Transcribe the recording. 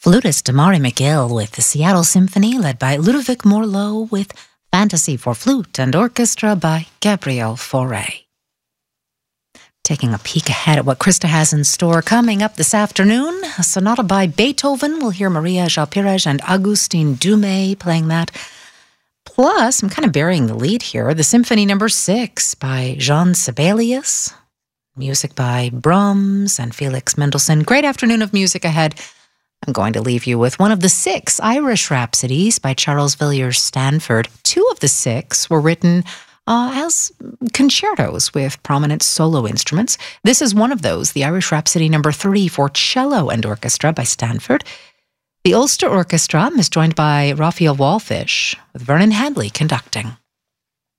Flutist Damari McGill with the Seattle Symphony, led by Ludovic Morlot, with Fantasy for Flute and Orchestra by Gabriel Fauré. Taking a peek ahead at what Krista has in store coming up this afternoon, a sonata by Beethoven. We'll hear Maria Jalpires and Augustin Dumay playing that. Plus, I'm kind of burying the lead here, the Symphony No. 6 by Jean Sibelius. Music by Brahms and Felix Mendelssohn. Great afternoon of music ahead. I'm going to leave you with one of the 6 Irish Rhapsodies by Charles Villiers Stanford. 2 of the 6 were written as concertos with prominent solo instruments. This is one of those, the Irish Rhapsody No. 3 for cello and orchestra by Stanford. The Ulster Orchestra is joined by Raphael Wallfish, with Vernon Hadley conducting.